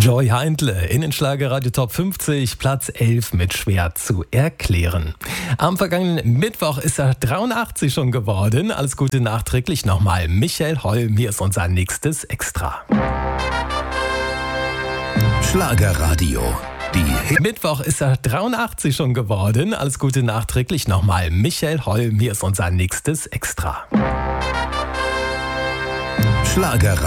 Joy Heindle in den Schlagerradio Top 50, Platz 11 mit Schwer zu erklären. Am vergangenen Mittwoch ist er 83 schon geworden. Alles Gute nachträglich nochmal. Michael Holm, hier ist unser nächstes Extra. Schlagerradio. Mittwoch ist er 83 schon geworden. Alles Gute nachträglich nochmal. Michael Holm, hier ist unser nächstes Extra. Schlagerradio.